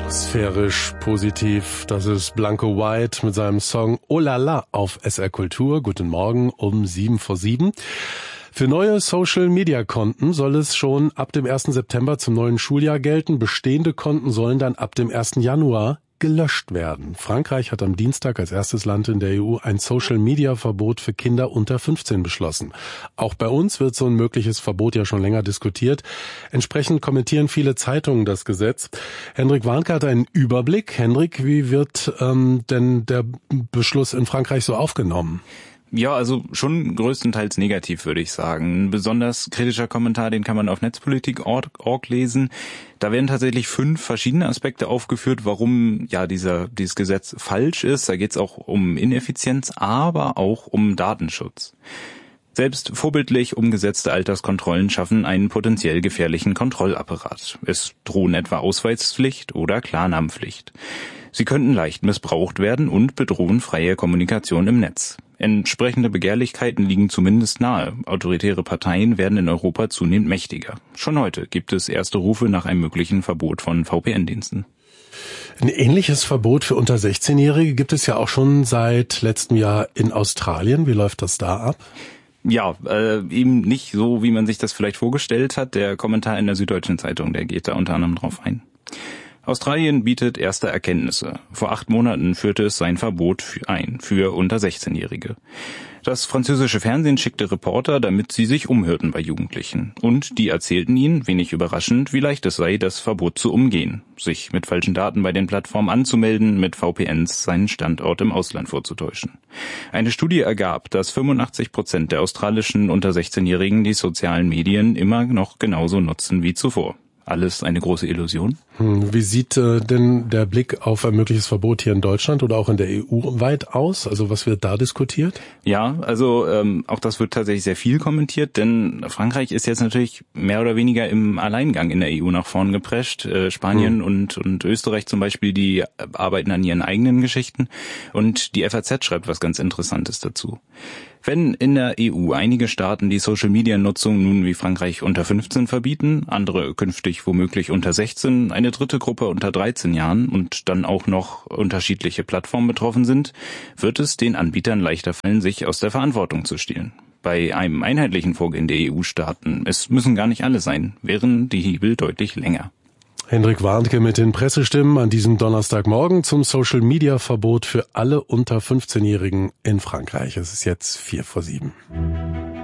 Sphärisch positiv, das ist Blanco White mit seinem Song Oh la la auf SR Kultur. Guten Morgen um 7:07. Für neue Social-Media-Konten soll es schon ab dem 1. September zum neuen Schuljahr gelten. Bestehende Konten sollen dann ab dem 1. Januar gelöscht werden. Frankreich hat am Dienstag als erstes Land in der EU ein Social-Media-Verbot für Kinder unter 15 beschlossen. Auch bei uns wird so ein mögliches Verbot ja schon länger diskutiert. Entsprechend kommentieren viele Zeitungen das Gesetz. Hendrik Warnke hat einen Überblick. Hendrik, wie wird denn der Beschluss in Frankreich so aufgenommen? Ja, also schon größtenteils negativ, würde ich sagen. Ein besonders kritischer Kommentar, den kann man auf netzpolitik.org lesen. Da werden tatsächlich 5 verschiedene Aspekte aufgeführt, warum ja dieses Gesetz falsch ist. Da geht es auch um Ineffizienz, aber auch um Datenschutz. Selbst vorbildlich umgesetzte Alterskontrollen schaffen einen potenziell gefährlichen Kontrollapparat. Es drohen etwa Ausweispflicht oder Klarnamenpflicht. Sie könnten leicht missbraucht werden und bedrohen freie Kommunikation im Netz. Entsprechende Begehrlichkeiten liegen zumindest nahe. Autoritäre Parteien werden in Europa zunehmend mächtiger. Schon heute gibt es erste Rufe nach einem möglichen Verbot von VPN-Diensten. Ein ähnliches Verbot für unter 16-Jährige gibt es ja auch schon seit letztem Jahr in Australien. Wie läuft das da ab? Ja, eben nicht so, wie man sich das vielleicht vorgestellt hat. Der Kommentar in der Süddeutschen Zeitung, der geht da unter anderem drauf ein. Australien bietet erste Erkenntnisse. Vor 8 Monaten führte es sein Verbot ein für unter 16-Jährige. Das französische Fernsehen schickte Reporter, damit sie sich umhörten bei Jugendlichen. Und die erzählten ihnen, wenig überraschend, wie leicht es sei, das Verbot zu umgehen. Sich mit falschen Daten bei den Plattformen anzumelden, mit VPNs seinen Standort im Ausland vorzutäuschen. Eine Studie ergab, dass 85% der australischen unter 16-Jährigen die sozialen Medien immer noch genauso nutzen wie zuvor. Alles eine große Illusion? Wie sieht denn der Blick auf ein mögliches Verbot hier in Deutschland oder auch in der EU weit aus? Also was wird da diskutiert? Ja, also auch das wird tatsächlich sehr viel kommentiert, denn Frankreich ist jetzt natürlich mehr oder weniger im Alleingang in der EU nach vorn geprescht. Spanien und Österreich zum Beispiel, die arbeiten an ihren eigenen Geschichten. Und die FAZ schreibt was ganz Interessantes dazu. Wenn in der EU einige Staaten die Social-Media-Nutzung nun wie Frankreich unter 15 verbieten, andere künftig womöglich unter 16, eine dritte Gruppe unter 13 Jahren und dann auch noch unterschiedliche Plattformen betroffen sind, wird es den Anbietern leichter fallen, sich aus der Verantwortung zu stehlen. Bei einem einheitlichen Vorgehen der EU-Staaten, es müssen gar nicht alle sein, wären die Hebel deutlich länger. Hendrik Warnke mit den Pressestimmen an diesem Donnerstagmorgen zum Social-Media-Verbot für alle unter 15-Jährigen in Frankreich. Es ist jetzt 6:45.